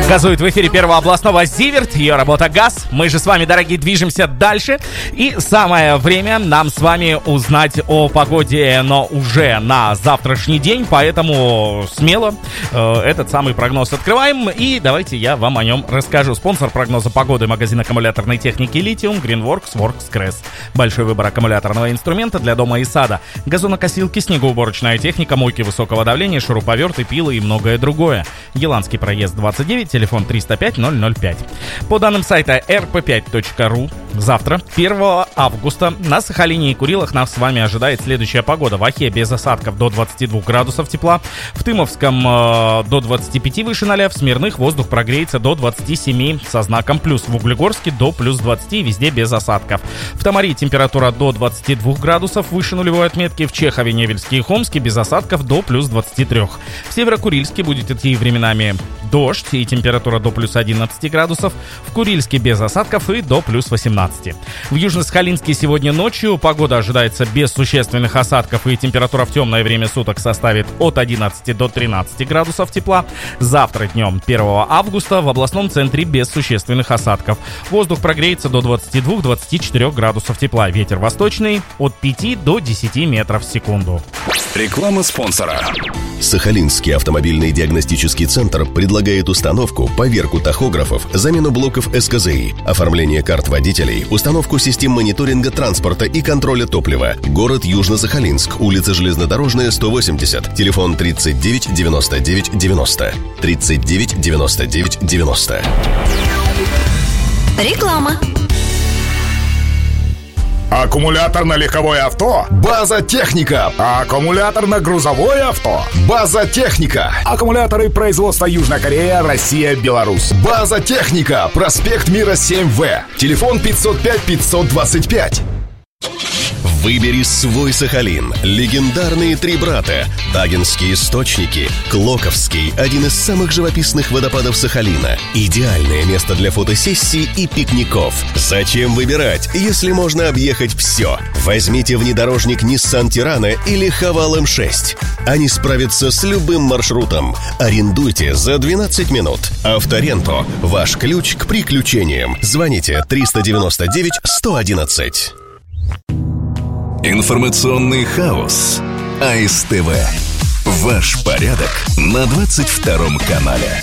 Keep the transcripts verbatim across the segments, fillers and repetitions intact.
Газует в эфире Первого областного Зиверт, ее работа «Газ». Мы же с вами, дорогие, движемся дальше. И самое время нам с вами узнать о погоде, но уже на завтрашний день. Поэтому смело э, этот самый прогноз открываем. И давайте я вам о нем расскажу. Спонсор прогноза погоды — магазин аккумуляторной техники «Литиум», Greenworks, Workscrest. Большой выбор аккумуляторного инструмента для дома и сада. Газонокосилки, снегоуборочная техника, мойки высокого давления, шуруповерты, пилы и многое другое. Еланский проезд двадцать девять, телефон триста пять ноль ноль пять. По данным сайта эр пэ пять точка ру, завтра, первого августа, на Сахалине и Курилах нас с вами ожидает следующая погода. В Охе без осадков до двадцати двух градусов тепла, в Тымовском э, до двадцати пяти выше ноля, в Смирных воздух прогреется до двадцати семи со знаком плюс, в Углегорске до плюс двадцати, везде без осадков. В Тамаре температура до двадцати двух градусов выше нулевой отметки, в Чехове, Невельске и Хомске без осадков до плюс двадцати трёх. В Северо-Курильске будет идти временами дождь и температура до плюс одиннадцати градусов, в Курильске без осадков и до плюс восемнадцати. В Южно-Сахалинске сегодня ночью погода ожидается без существенных осадков и температура в темное время суток составит от одиннадцати до тринадцати градусов тепла. Завтра днем, первого августа, в областном центре без существенных осадков. Воздух прогреется до двадцати двух — двадцати четырёх градусов тепла. Ветер восточный от пяти до десяти метров в секунду. Реклама спонсора. Сахалинский автомобильный диагностический центр предлагает установку, поверку тахографов, замену блоков эс ка зэ и, оформление карт водителей, установку систем мониторинга транспорта и контроля топлива. Город Южно-Сахалинск, улица Железнодорожная, сто восемьдесят, телефон тридцать девять девяносто девять девяносто, тридцать девять девяносто девять девяносто. Реклама. Аккумулятор на легковое авто? База Техника. Аккумулятор на грузовое авто? База Техника. Аккумуляторы производства Южная Корея, Россия, Беларусь. База Техника. Проспект Мира семь вэ. Телефон пятьсот пять пятьсот двадцать пять. Выбери свой Сахалин. Легендарные три брата. Тагинские источники. Клоковский, один из самых живописных водопадов Сахалина. Идеальное место для фотосессий и пикников. Зачем выбирать, если можно объехать все? Возьмите внедорожник Nissan Тирана или Хавал эм шесть. Они справятся с любым маршрутом. Арендуйте за двенадцать минут. Авторенто. Ваш ключ к приключениям. Звоните триста девяносто девять сто одиннадцать. Информационный хаос. а эс тэ вэ. Ваш порядок на двадцать втором канале.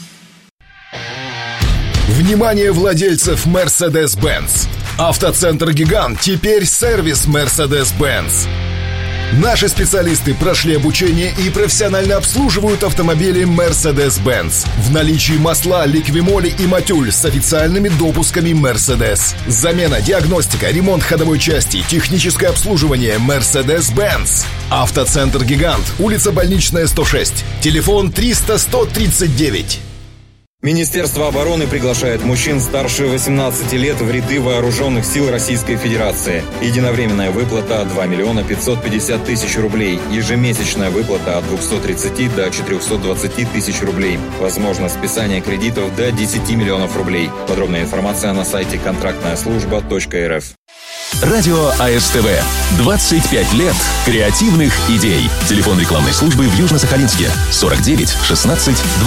Внимание владельцев Mercedes-Benz. Автоцентр «Гигант» теперь сервис Mercedes-Benz. Наши специалисты прошли обучение и профессионально обслуживают автомобили Mercedes-Benz. В наличии масла, ликвимоли и матюль с официальными допусками Mercedes. Замена, диагностика, ремонт ходовой части, техническое обслуживание Mercedes-Benz. Автоцентр «Гигант», улица Больничная, сто шесть. Телефон триста сто тридцать девять. Министерство обороны приглашает мужчин старше восемнадцати лет в ряды вооруженных сил Российской Федерации. Единовременная выплата от два миллиона пятьсот пятьдесят тысяч рублей. Ежемесячная выплата от двухсот тридцати до четырехсот двадцати тысяч рублей. Возможно списание кредитов до десяти миллионов рублей. Подробная информация на сайте контрактная служба точка эр эф. Радио а эс тэ вэ. двадцать пять лет креативных идей. Телефон рекламной службы в Южно-Сахалинске сорок девять шестнадцать двадцать.